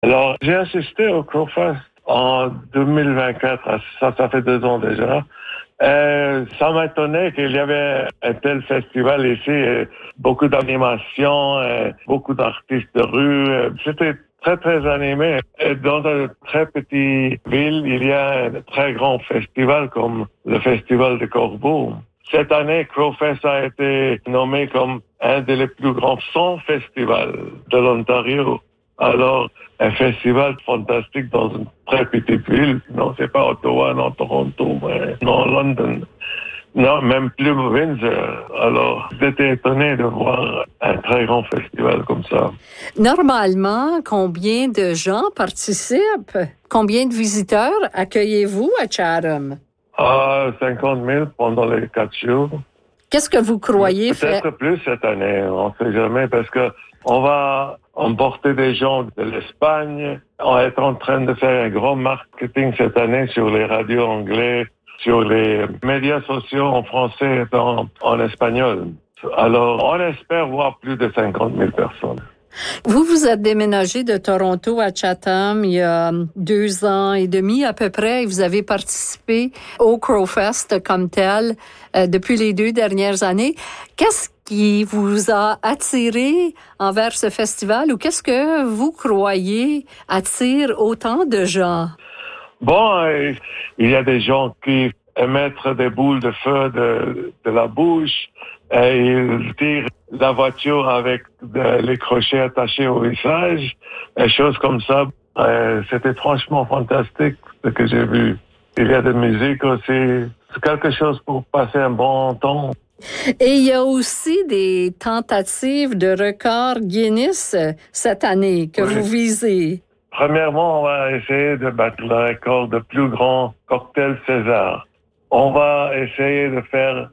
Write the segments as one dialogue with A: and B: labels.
A: Alors, j'ai assisté au Crowfest en 2024. Ça fait 2 ans déjà. Ça m'étonnait qu'il y avait un tel festival ici, beaucoup d'animations, beaucoup d'artistes de rue. C'était très, très animé. Et dans une très petite ville, il y a un très grand festival comme le Festival de Corbeau. Cette année, Crowfest a été nommé comme un des plus grands 100 festivals de l'Ontario. Alors, un festival fantastique dans une très petite ville. Non, c'est pas Ottawa, non Toronto, mais non London. Non, même plus Windsor. Alors, j'étais étonné de voir un très grand festival comme ça.
B: Normalement, combien de gens participent? Combien de visiteurs accueillez-vous à Chatham?
A: 50 000 pendant les 4 jours.
B: Qu'est-ce que vous croyez faire?
A: Peut-être plus cette année, on ne sait jamais, parce que on va emporter des gens de l'Espagne. On est en train de faire un grand marketing cette année sur les radios anglais, sur les médias sociaux en français et en espagnol. Alors, on espère voir plus de 50 000 personnes.
B: Vous vous êtes déménagé de Toronto à Chatham il y a 2 ans et demi à peu près et vous avez participé au Crowfest comme tel depuis les 2 dernières années. Qu'est-ce qui vous a attiré envers ce festival ou qu'est-ce que vous croyez attire autant de gens?
A: Bon, il y a des gens qui émettent des boules de feu de la bouche et ils tirent la voiture avec les crochets attachés au visage, des choses comme ça. C'était franchement fantastique ce que j'ai vu. Il y a de musique aussi. C'est quelque chose pour passer un bon temps.
B: Et il y a aussi des tentatives de record Guinness cette année que vous visez.
A: Premièrement, on va essayer de battre le record de plus grand cocktail César. On va essayer de faire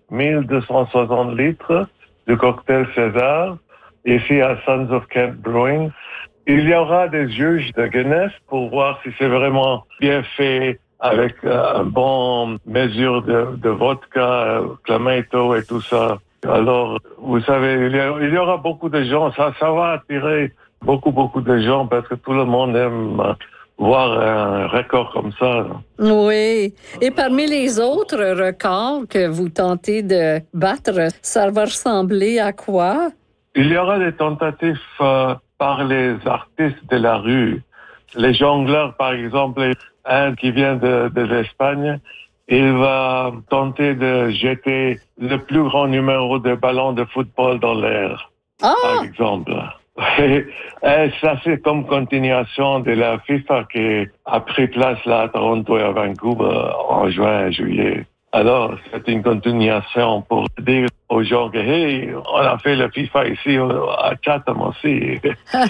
A: 1260 litres de cocktail César ici à Sons of Kent Brewing. Il y aura des juges de Guinness pour voir si c'est vraiment bien fait avec une bonne mesure de vodka, clamato et tout ça. Alors, vous savez, il y aura beaucoup de gens. Ça va attirer beaucoup de gens parce que tout le monde aime voir un record comme ça.
B: Oui. Et parmi les autres records que vous tentez de battre, ça va ressembler à quoi?
A: Il y aura des tentatives par les artistes de la rue. Les jongleurs, par exemple, un qui vient de l'Espagne, il va tenter de jeter le plus grand numéro de ballons de football dans l'air, par exemple. Et ça, c'est comme continuation de la FIFA qui a pris place là à Toronto et à Vancouver en juin et juillet. Alors, c'est une continuation pour dire aux gens que, hey, on a fait le FIFA ici à Chatham aussi.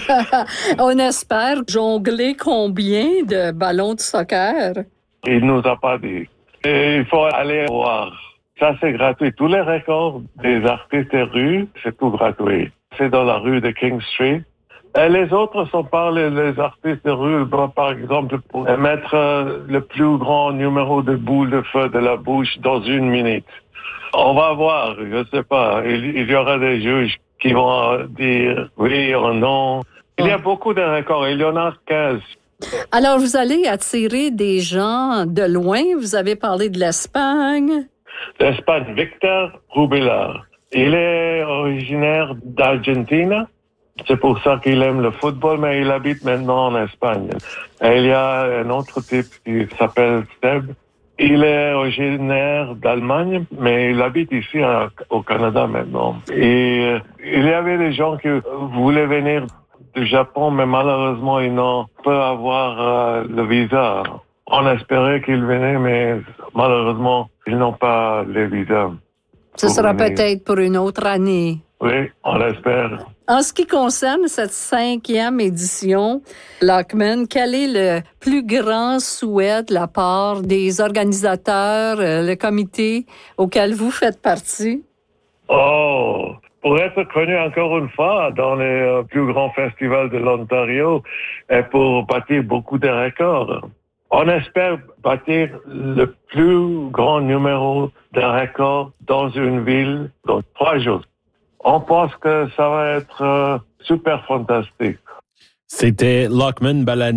B: On espère jongler combien de ballons de soccer?
A: Il nous a pas dit. Et il faut aller voir. Ça, c'est gratuit. Tous les records des artistes de rue, c'est tout gratuit. C'est dans la rue de King Street. Et les autres sont par les artistes de rue, par exemple, pour mettre le plus grand numéro de boules de feu de la bouche dans 1 minute. On va voir, je sais pas. Il y aura des juges qui vont dire oui ou non. Il y a beaucoup de records. Il y en a 15.
B: Alors, vous allez attirer des gens de loin. Vous avez parlé de l'Espagne.
A: L'Espagne, Victor Rubilar. Il est originaire d'Argentine. C'est pour ça qu'il aime le football, mais il habite maintenant en Espagne. Et il y a un autre type qui s'appelle Seb. Il est originaire d'Allemagne, mais il habite ici au Canada maintenant. Et il y avait des gens qui voulaient venir du Japon, mais malheureusement, ils n'ont pas avoir le visa. On espérait qu'ils venaient, mais malheureusement, ils n'ont pas le visa.
B: Ce sera peut-être pour une autre année.
A: Oui, on l'espère.
B: En ce qui concerne cette 5e édition, Lockman, quel est le plus grand souhait de la part des organisateurs, le comité auquel vous faites partie?
A: Pour être connu encore une fois dans les plus grands festivals de l'Ontario et pour bâtir beaucoup de records. On espère bâtir le plus grand numéro de records dans une ville dans 3 jours. On pense que ça va être super fantastique.
C: C'était Lockman Balani.